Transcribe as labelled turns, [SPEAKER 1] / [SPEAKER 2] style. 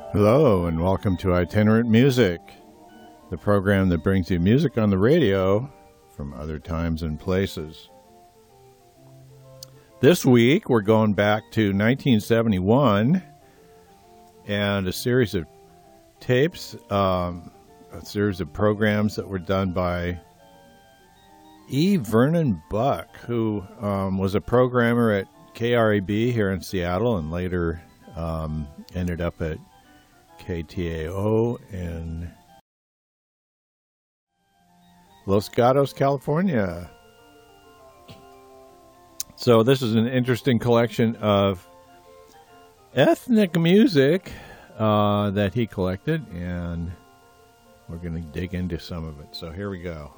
[SPEAKER 1] Hello, and welcome to Itinerant Music, the program that brings you music on the radio from other times and places. This week, we're going back to 1971 and a series of tapes, a series of programs that were done by E. Vernon Buck, who was a programmer at KREB here in Seattle and later ended up at KTAO in Los Gatos, California. So this is an interesting collection of ethnic music that he collected, and we're going to dig into some of it. So here we go.